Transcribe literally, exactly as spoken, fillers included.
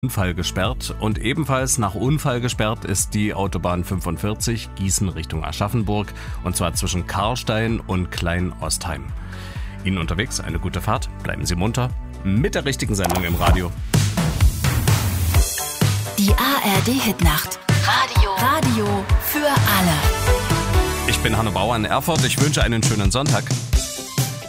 Unfall gesperrt und ebenfalls nach Unfall gesperrt ist die Autobahn fünfundvierzig Gießen Richtung Aschaffenburg und zwar zwischen Karlstein und Klein-Ostheim. Ihnen unterwegs eine gute Fahrt, bleiben Sie munter mit der richtigen Sendung im Radio. Die A R D-Hitnacht. Radio. Radio für alle. Ich bin Hanno Bauer in Erfurt, ich wünsche einen schönen Sonntag.